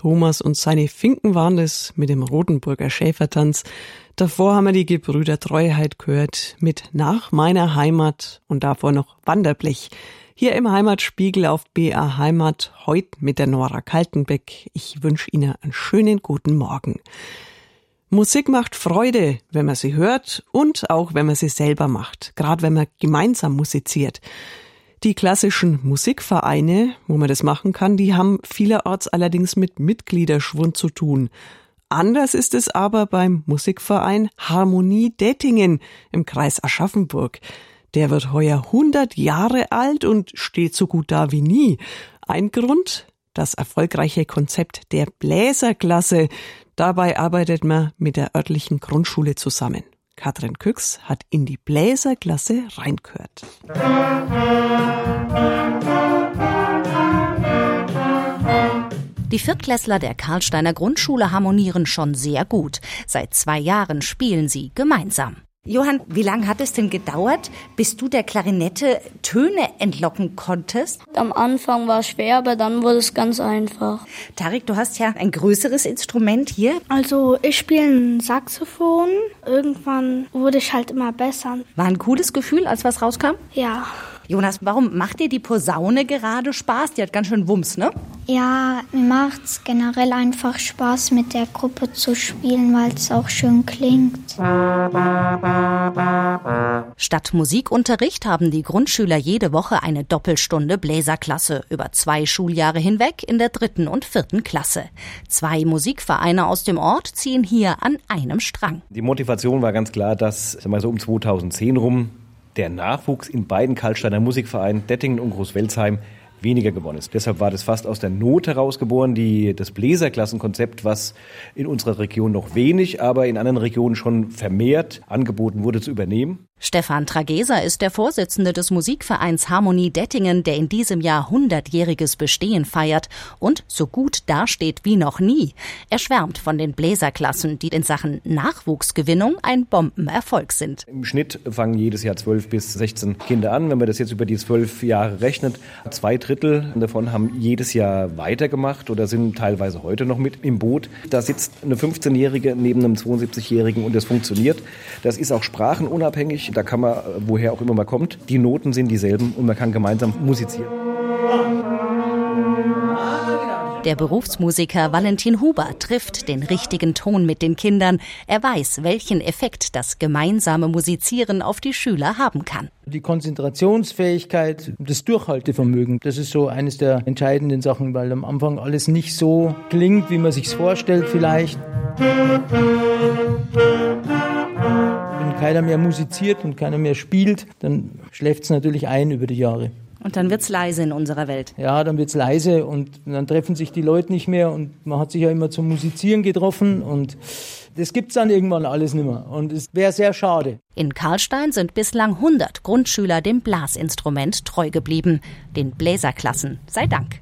Thomas und seine Finken waren es mit dem Rotenburger Schäfertanz. Davor haben wir die Gebrüder Treuheit gehört mit Nach meiner Heimat und davor noch Wanderblech. Hier im Heimatspiegel auf BR Heimat, heute mit der Nora Kaltenbeck. Ich wünsche Ihnen einen schönen guten Morgen. Musik macht Freude, wenn man sie hört und auch wenn man sie selber macht, gerade wenn man gemeinsam musiziert. Die klassischen Musikvereine, wo man das machen kann, die haben vielerorts allerdings mit Mitgliederschwund zu tun. Anders ist es aber beim Musikverein Harmonie Dettingen im Kreis Aschaffenburg. Der wird heuer 100 Jahre alt und steht so gut da wie nie. Ein Grund? Das erfolgreiche Konzept der Bläserklasse. Dabei arbeitet man mit der örtlichen Grundschule zusammen. Katrin Küchs hat in die Bläserklasse reingehört. Die Viertklässler der Karlsteiner Grundschule harmonieren schon sehr gut. Seit 2 Jahren spielen sie gemeinsam. Johann, wie lange hat es denn gedauert, bis du der Klarinette Töne entlocken konntest? Am Anfang war es schwer, aber dann wurde es ganz einfach. Tarik, du hast ja ein größeres Instrument hier. Also ich spiele ein Saxophon. Irgendwann wurde ich halt immer besser. War ein cooles Gefühl, als was rauskam? Ja. Jonas, warum macht dir die Posaune gerade Spaß? Die hat ganz schön Wumms, ne? Ja, mir macht's generell einfach Spaß, mit der Gruppe zu spielen, weil es auch schön klingt. Statt Musikunterricht haben die Grundschüler jede Woche eine Doppelstunde Bläserklasse über 2 Schuljahre hinweg in der 3. und 4. Klasse. 2 Musikvereine aus dem Ort ziehen hier an einem Strang. Die Motivation war ganz klar, dass so um 2010 rum der Nachwuchs in beiden Karlsteiner Musikvereinen Dettingen und Großwelzheim weniger geworden ist. Deshalb war das fast aus der Not heraus geboren, das Bläserklassenkonzept, was in unserer Region noch wenig, aber in anderen Regionen schon vermehrt angeboten wurde, zu übernehmen. Stefan Trageser ist der Vorsitzende des Musikvereins Harmonie Dettingen, der in diesem Jahr 100-jähriges Bestehen feiert und so gut dasteht wie noch nie. Er schwärmt von den Bläserklassen, die in Sachen Nachwuchsgewinnung ein Bombenerfolg sind. Im Schnitt fangen jedes Jahr 12 bis 16 Kinder an. Wenn man das jetzt über die 12 Jahre rechnet, 2/3 davon haben jedes Jahr weitergemacht oder sind teilweise heute noch mit im Boot. Da sitzt eine 15-Jährige neben einem 72-Jährigen und das funktioniert. Das ist auch sprachenunabhängig. Da kann man, woher auch immer man kommt, die Noten sind dieselben und man kann gemeinsam musizieren. Der Berufsmusiker Valentin Huber trifft den richtigen Ton mit den Kindern. Er weiß, welchen Effekt das gemeinsame Musizieren auf die Schüler haben kann. Die Konzentrationsfähigkeit, das Durchhaltevermögen, das ist so eines der entscheidenden Sachen, weil am Anfang alles nicht so klingt, wie man sich's vorstellt vielleicht. Wenn keiner mehr musiziert und keiner mehr spielt, dann schläft es natürlich ein über die Jahre. Und dann wird's leise in unserer Welt. Ja, dann wird's leise und dann treffen sich die Leute nicht mehr und man hat sich ja immer zum Musizieren getroffen und das gibt's dann irgendwann alles nicht mehr und es wäre sehr schade. In Karlstein sind bislang 100 Grundschüler dem Blasinstrument treu geblieben, den Bläserklassen sei Dank.